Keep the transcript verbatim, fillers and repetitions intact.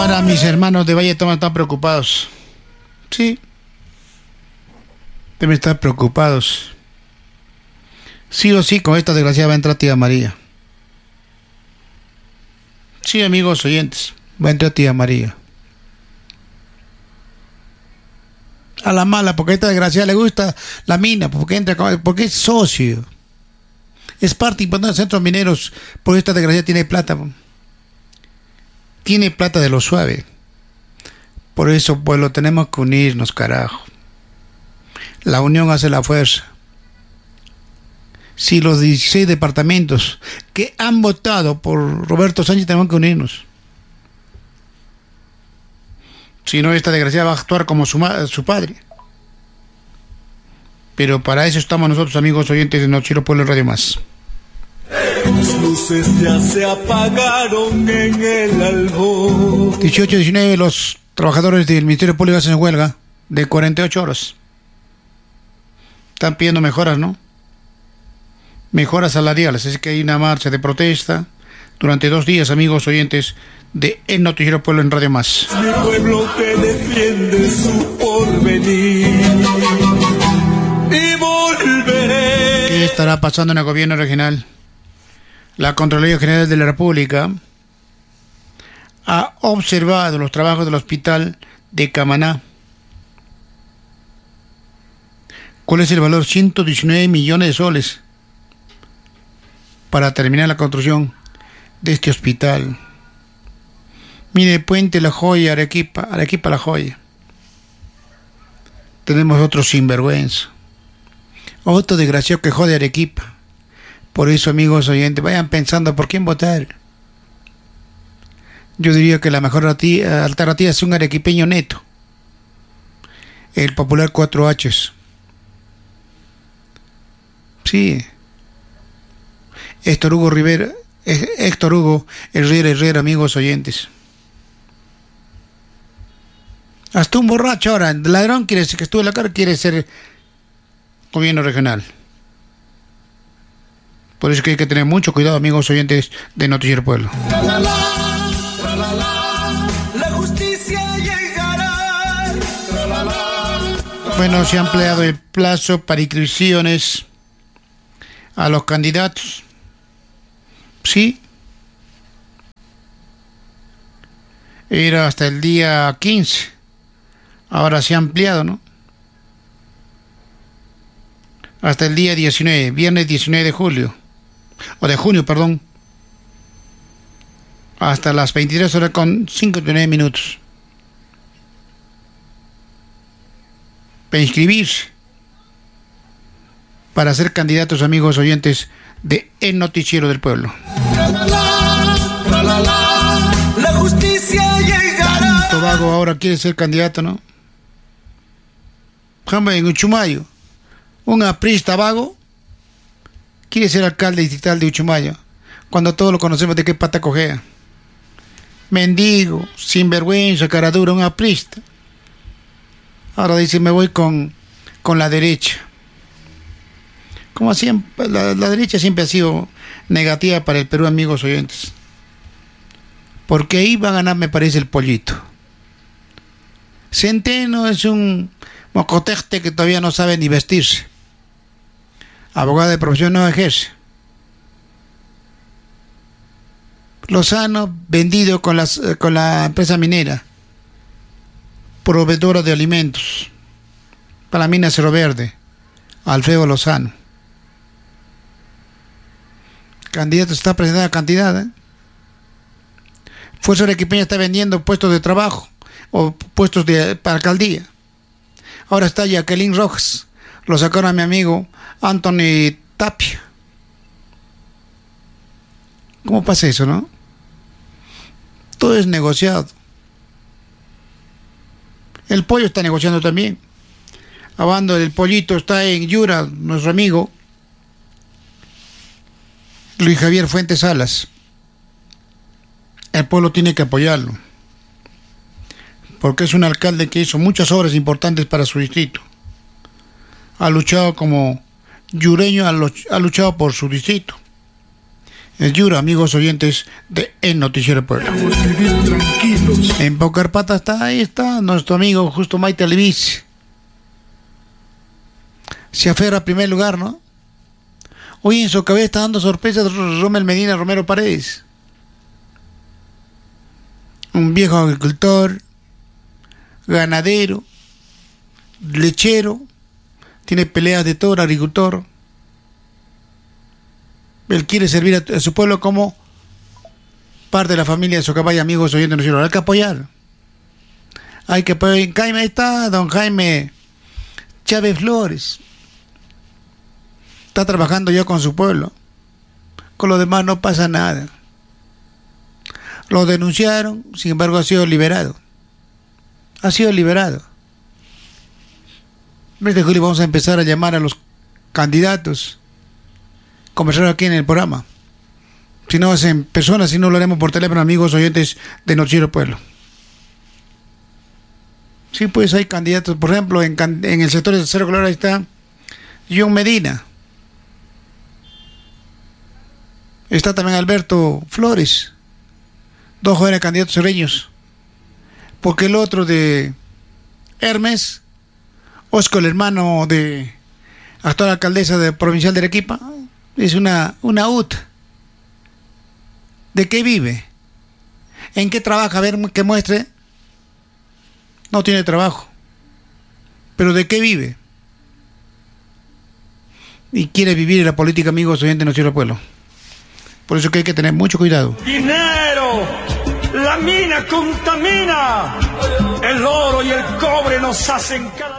Ahora mis hermanos de Valle Toma están preocupados. Sí. Deben estar preocupados. Sí o sí, con esta desgracia va a entrar tía María. Sí, amigos oyentes, va a entrar tía María. A la mala, porque a esta desgracia le gusta la mina, porque entra, porque es socio. Es parte importante de los centros mineros, porque esta desgracia tiene plata. Tiene plata de lo suave. Por eso, pues, lo tenemos que unirnos, carajo. La unión hace la fuerza. Si los dieciséis departamentos que han votado por Roberto Sánchez tenemos que unirnos. Si no, esta desgracia va a actuar como su, su padre. Pero para eso estamos nosotros, amigos oyentes de Noticiero Pueblo Radio Más. Las luces ya se apagaron en el albor. dieciocho diecinueve, los trabajadores del Ministerio Público hacen huelga de cuarenta y ocho horas. Están pidiendo mejoras, ¿no? Mejoras salariales, así que hay una marcha de protesta durante dos días, amigos oyentes de El Noticiero Pueblo en Radio Más. Mi pueblo que defiende su porvenir y volveré. ¿Qué estará pasando en el gobierno regional? La Contraloría General de la República ha observado los trabajos del hospital de Camaná. ¿Cuál es el valor? ciento diecinueve millones de soles para terminar la construcción de este hospital. Mire, Puente La Joya, Arequipa, Arequipa La Joya. Tenemos otro sinvergüenza, otro desgraciado que jode Arequipa. Por eso, amigos oyentes, vayan pensando por quién votar. Yo diría que la mejor alternativa es un arequipeño neto, el popular cuatro H's. Sí. Héctor Hugo Rivera, Héctor Hugo Herrera Herrera, amigos oyentes. Hasta un borracho ahora, ladrón quiere decir que estuvo en la cara, quiere ser gobierno regional. Por eso que hay que tener mucho cuidado, amigos oyentes de Noticiero Pueblo. La, la, la, la, la, la, la justicia llegará. La, la, la, bueno, se ha ampliado el plazo para inscripciones a los candidatos. Sí. Era hasta el día quince. Ahora se ha ampliado, ¿no? Hasta el día diecinueve, viernes diecinueve de julio. O de junio, perdón. Hasta las veintitrés horas con cincuenta y nueve minutos. Para inscribirse. Para ser candidatos, amigos oyentes de El Noticiero del Pueblo. la, la, la, la, la, la justicia llegará. Tanto vago ahora quiere ser candidato, ¿no? Por ejemplo, en Uchumayo, un aprista vago quiere ser alcalde distrital de Uchumayo, cuando todos lo conocemos de qué pata cojea. Mendigo, sinvergüenza, cara dura, un aprista. Ahora dice, me voy con, con la derecha. Como siempre, la, la derecha siempre ha sido negativa para el Perú, amigos oyentes. Porque ahí va a ganar, me parece, el pollito. Centeno es un mocoteste que todavía no sabe ni vestirse. Abogado de profesión no ejerce. Lozano, vendido con, las, con la empresa minera, proveedora de alimentos para la mina Cerro Verde, Alfredo Lozano. Candidato está presentando cantidad, ¿eh? Fuerza Arequipeña está vendiendo puestos de trabajo o puestos de, para alcaldía. Ahora está Jacqueline Rojas, lo sacaron a mi amigo Anthony Tapia. ¿Cómo pasa eso, no? Todo es negociado. El pollo está negociando también. Hablando del pollito, está en Yura, nuestro amigo Luis Javier Fuentes Salas. El pueblo tiene que apoyarlo, porque es un alcalde que hizo muchas obras importantes para su distrito. Ha luchado como yureño, ha luchado por su distrito. Es Yura, amigos oyentes de El Noticiero Pueblo. En Paucarpata está, ahí está nuestro amigo Justo Maite Alvis. Se aferra a primer lugar, ¿no? Hoy en su cabeza está dando sorpresas Rommel Medina Romero Paredes. Un viejo agricultor, ganadero, lechero, tiene peleas de todo, agricultor. Él quiere servir a, a su pueblo como parte de la familia de Socabaya, amigos oyentes de Hay que apoyar. Hay que apoyar. Jaime, ahí está don Jaime Chávez Flores. Está trabajando ya con su pueblo. Con los demás no pasa nada. Lo denunciaron, sin embargo ha sido liberado. Ha sido liberado. En mes de julio vamos a empezar a llamar a los candidatos. Conversar aquí en el programa. Si no es en persona, si no lo haremos por teléfono, amigos oyentes de Noticiero Pueblo. Sí, pues hay candidatos, por ejemplo, en, en el sector de Cerro Colorado está John Medina. Está también Alberto Flores. Dos jóvenes candidatos serreños. Porque el otro de Hermes, Oscar, el hermano de actual alcaldesa de provincial de Arequipa, es una, una U T. ¿De qué vive? ¿En qué trabaja? A ver, que muestre. No tiene trabajo. ¿Pero de qué vive? Y quiere vivir en la política, amigos oyentes de Noticiero Pueblo. Por eso que hay que tener mucho cuidado. ¡Dinero! ¡La mina contamina! El oro y el cobre nos hacen cada